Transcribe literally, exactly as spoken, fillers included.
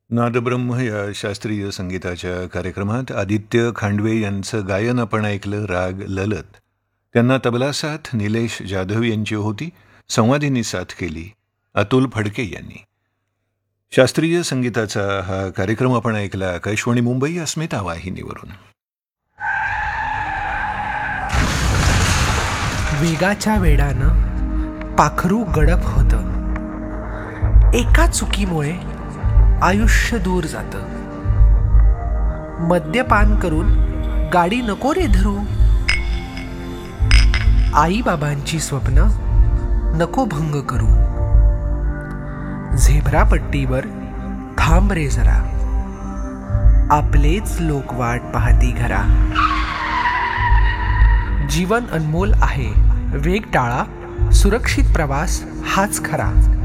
नादब्रह्म या शास्त्रीय संगीताच्या कार्यक्रमात आदित्य खांडवे यांचं गायन आपण ऐकलं. राग ललत. त्यांना तबला साथ निलेश जाधव यांची होती. संवादिनी साथ केली अतुल फडके यांनी. शास्त्रीय संगीताचा हा कार्यक्रम आपण ऐकला आकाशवाणी मुंबई अस्मिता वाहिनीवरून. वेगाच्या वेडानं पाखरू गडप होतं. एका चुकीमुळे आयुष्य दूर जातं. मद्यपान करून गाडी नको रे धरू. आई बाबांची स्वप्न नको भंग करू. झेब्रा पट्टीवर थांब रे जरा. आपलेच लोक वाट पाहती घरा. जीवन अनमोल आहे. वेग टाळा. सुरक्षित प्रवास हाच खरा.